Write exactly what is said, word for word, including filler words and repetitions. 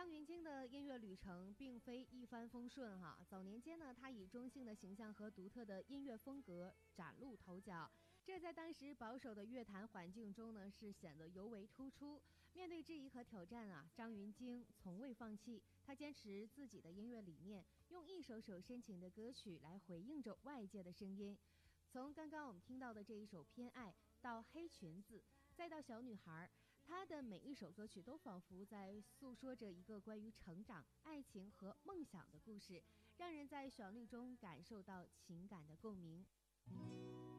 张芸京的音乐旅程并非一帆风顺哈，早年间呢，他以中性的形象和独特的音乐风格崭露头角，这在当时保守的乐坛环境中呢，是显得尤为突出。面对质疑和挑战啊，张芸京从未放弃，他坚持自己的音乐理念，用一首首深情的歌曲来回应着外界的声音。从刚刚我们听到的这一首《偏爱》到《黑裙子》，再到《小女孩》，她的每一首歌曲都仿佛在诉说着一个关于成长、爱情和梦想的故事，让人在旋律中感受到情感的共鸣。